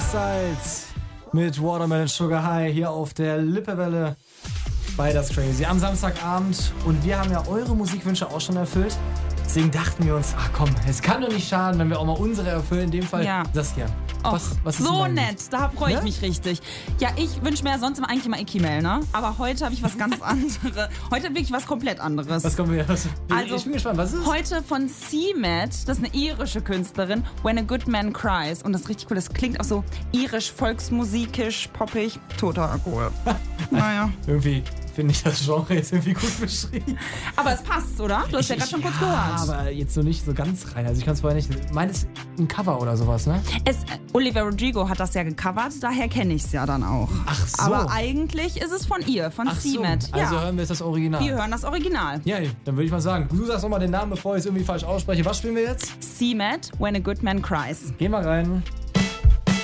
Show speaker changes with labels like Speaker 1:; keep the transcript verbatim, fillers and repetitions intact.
Speaker 1: Westsides mit Watermelon Sugar High hier auf der Lippewelle bei Das Crazy am Samstagabend. Und wir haben ja eure Musikwünsche auch schon erfüllt. Deswegen dachten wir uns, ach komm, es kann doch nicht schaden, wenn wir auch mal unsere erfüllen. In dem Fall
Speaker 2: ja.
Speaker 1: Saskia.
Speaker 2: Och,
Speaker 1: was, was ist
Speaker 2: so nett, da freue ich
Speaker 1: ja?
Speaker 2: mich richtig. Ja, ich wünsche mir ja sonst immer eigentlich immer Ikimel, ne? Aber heute habe ich was ganz anderes. Heute wirklich was komplett anderes.
Speaker 1: Was kommen wir? Was,
Speaker 2: also,
Speaker 1: ich bin gespannt, was ist es?
Speaker 2: Heute von C-Met, das ist eine irische Künstlerin, When a Good Man Cries. Und das ist richtig cool, das klingt auch so irisch, volksmusikisch, poppig, total cool. Naja.
Speaker 1: Irgendwie finde ich das Genre jetzt irgendwie gut beschrieben.
Speaker 2: Aber es passt, oder? Du hast ja gerade schon kurz gehört.
Speaker 1: Aber jetzt so nicht so ganz rein. Also ich kann es vorher nicht. Meines ein Cover oder sowas, ne?
Speaker 2: Es, Olivia Rodrigo hat das ja gecovert, daher kenne ich es ja dann auch.
Speaker 1: Ach so.
Speaker 2: Aber eigentlich ist es von ihr, von C-Met.
Speaker 1: So. Also
Speaker 2: ja.
Speaker 1: hören wir jetzt das Original.
Speaker 2: Wir hören das Original.
Speaker 1: Ja, dann würde ich mal sagen, du sagst nochmal den Namen, bevor ich es irgendwie falsch ausspreche. Was spielen wir jetzt?
Speaker 2: C-Met, When a Good Man Cries.
Speaker 1: Geh mal rein.